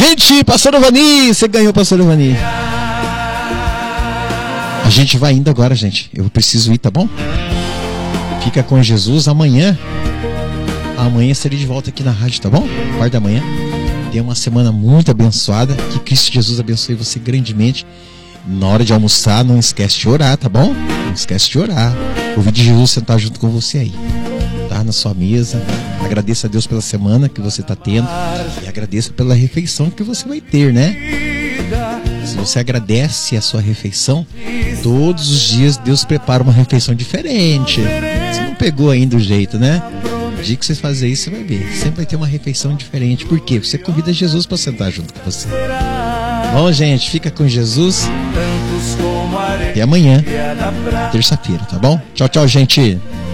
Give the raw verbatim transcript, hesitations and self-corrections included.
Gente, pastor Vani, você ganhou, pastor Vani. A gente vai indo agora, gente. Eu preciso ir, tá bom? Fica com Jesus. Amanhã Amanhã estarei de volta aqui na rádio, tá bom? Quarta da manhã. Tenha uma semana muito abençoada. Que Cristo Jesus abençoe você grandemente. Na hora de almoçar, não esquece de orar, tá bom? Não esquece de orar. O vídeo de Jesus sentar junto com você aí, tá? Na sua mesa. Agradeça a Deus pela semana que você tá tendo. E agradeça pela refeição que você vai ter, né? Se você agradece a sua refeição, todos os dias Deus prepara uma refeição diferente. Você não pegou ainda o jeito, né? O dia que você fazer isso, você vai ver. Sempre vai ter uma refeição diferente. Por quê? Você convida Jesus para sentar junto com você. Bom, gente, fica com Jesus. Até amanhã, terça-feira, tá bom? Tchau, tchau, gente.